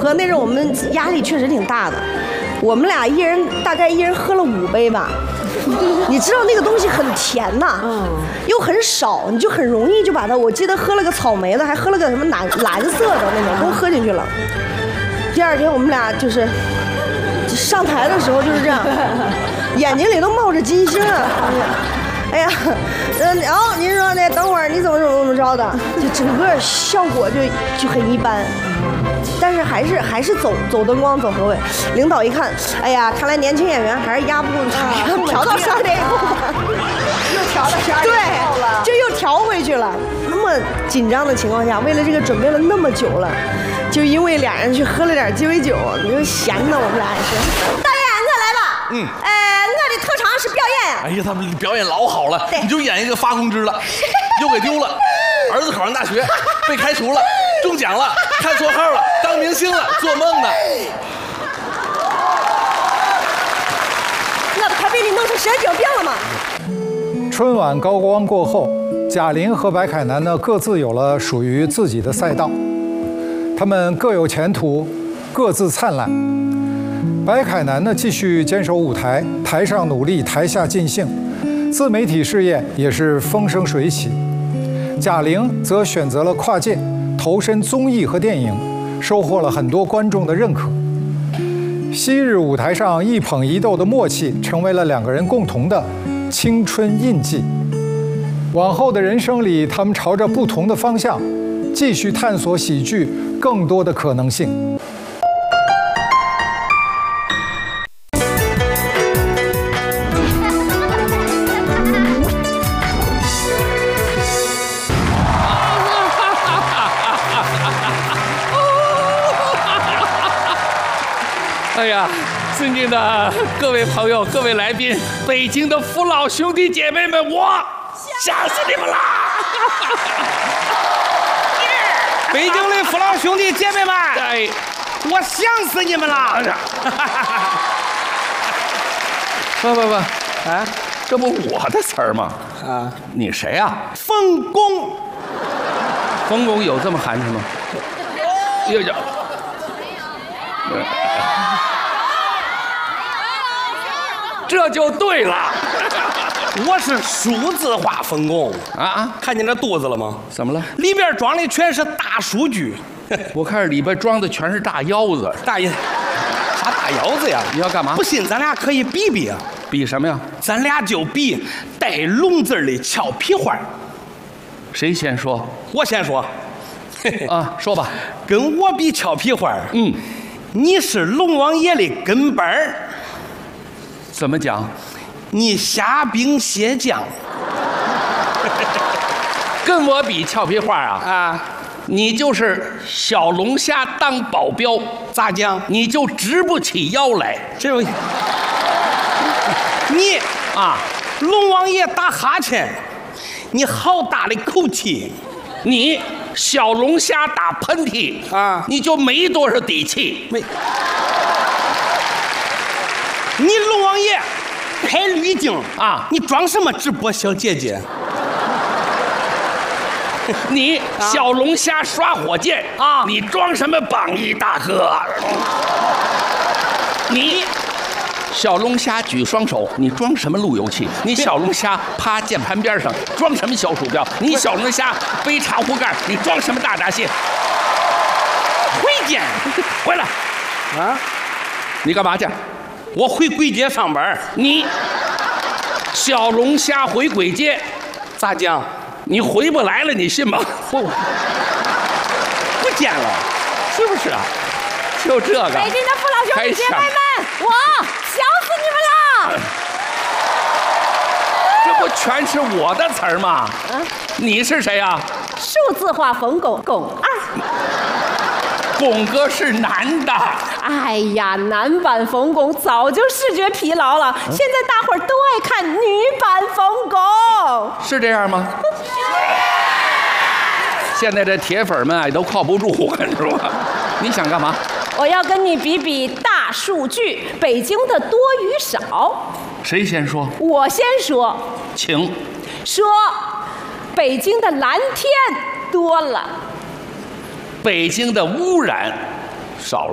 喝，那阵我们压力确实挺大的，我们俩大概一人喝了5杯吧。你知道那个东西很甜呐，又很少，你就很容易就把它。我记得喝了个草莓的，还喝了个什么蓝色的那种，都喝进去了。第二天我们俩就是上台的时候就是这样，眼睛里都冒着金星啊。哎呀，然后您说呢？等会儿你怎么着的？就整个效果就很一般，但是还是走灯光走合位。领导一看，哎呀，看来年轻演员还是压不住调到12点以后吧， 又调到12点以后了， 对，就又调回去了。那么紧张的情况下，为了这个准备了那么久了，就因为俩人去喝了点鸡尾酒，你就闲的我们俩也是。导演，我来吧。我的特长是表演。 哎呀，他们表演老好了，你就演一个发工资了，又给丢了，儿子考上大学，被开除了，中奖了，看错号了，当明星了，做梦呢。 我都快被你弄成神经病了吗？ 春晚高光过后，贾玲和白凯南呢各自有了属于自己的赛道，他们各有前途，各自灿烂。白凯南呢继续坚守舞台，台上努力，台下尽兴，自媒体事业也是风生水起。贾玲则选择了跨界，投身综艺和电影，收获了很多观众的认可。昔日舞台上一捧一逗的默契，成为了两个人共同的青春印记。往后的人生里，他们朝着不同的方向，继续探索喜剧更多的可能性。 哎呀，尊敬的各位朋友、各位来宾，北京的父老兄弟姐妹们，我想死你们啦！ 北京的父老兄弟姐妹们， 哎， 我想死你们了！ 不，啊，这不我的词儿吗？啊，你谁呀？ 冯巩， 冯巩有这么寒碜吗？有。这就对了， 我是数字化冯巩啊！ 看见这肚子了吗？ 怎么了？ 里边装的全是大数据。 我看里边装的全是大腰子。 啥大腰子呀？ 你要干嘛？ 不信咱俩可以比比啊！ 比什么呀？ 咱俩就比带龙字的俏皮话。 谁先说？ 我先说。 啊，说吧。 跟我比俏皮话，你是龙王爷的跟班儿。 怎么讲？ 你虾兵蟹将， 跟我比俏皮话啊！你就是小龙虾当保镖， 咋讲？ 你就直不起腰来。 这你啊，龙王爷打哈欠，你好大的口气！ 你小龙虾打喷嚏啊，你就没多少底气。 你龙王爷开滤镜啊，你装什么直播小姐姐？ 你小龙虾耍火箭啊，你装什么榜一大哥？你小龙虾举双手，你装什么路由器？你小龙虾趴键盘边上，装什么小鼠标？你小龙虾背茶壶盖，你装什么大闸蟹？ 回见， 回来啊！你干嘛去？ 我回簋街上班。 你小龙虾回簋街， 咋讲？ 你回不来了，你信吗？ 不见了， 是不是啊？就这个。 北京的父老兄弟姐妹们，我想死你们了！ 这不全是我的词儿吗？你是谁呀？ 数字化冯巩二。 巩哥是男的。 哎呀，男版冯巩早就视觉疲劳了，现在大伙儿都爱看女版冯巩。 是这样吗？现在这铁粉们啊都靠不住，我跟你说。你想干嘛？ 我要跟你比比大数据，北京的多与少。 谁先说？ 我先说。 请说，北京的蓝天多了， 北京的污染少了。